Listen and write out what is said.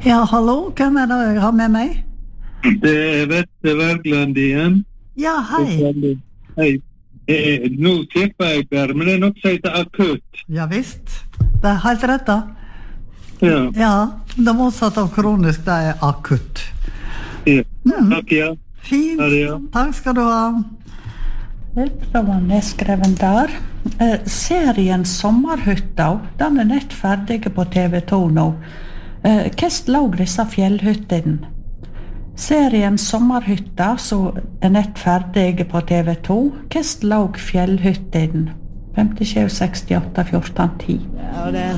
Ja, hallo, hvem det jeg har med meg? Det Vette Wergeland igjen. Ja, hei. Hei. Nå tipper jeg der, men det nok som heter akutt. Ja visst, det helt rett da. Ja. Ja, det motsatte av kronisk, det er akutt. Ja. Takk, ja. Fint, Ha det, ja. takk skal du ha. Det var nedskreven der. Serien Sommerhytta, den er nett ferdig på TV2 nå. Hvordan lå disse fjellhyttene? Serien Sommerhytta, som er nett ferdig på TV2, hvordan lå fjellhyttene? 57, 68, 14, 10. Ja, det